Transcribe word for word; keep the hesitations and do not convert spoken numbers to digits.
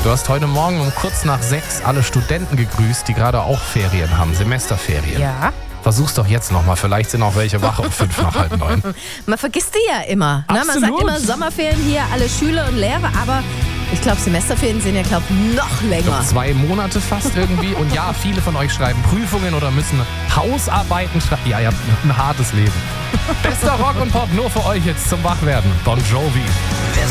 Du hast heute Morgen um kurz nach sechs alle Studenten gegrüßt, die gerade auch Ferien haben, Semesterferien. Ja. Versuch's doch jetzt nochmal, vielleicht sind auch welche wach um fünf nach halb neun. Man vergisst die ja immer. Ne? Man Absolut. sagt immer Sommerferien hier, alle Schüler und Lehrer, aber ich glaube, Semesterferien sind ja, glaube ich, noch länger. Noch zwei Monate fast irgendwie. Und ja, viele von euch schreiben Prüfungen oder müssen Hausarbeiten schreiben. Ja, ihr habt ein hartes Leben. Bester Rock und Pop nur für euch jetzt zum Wachwerden. Bon Jovi.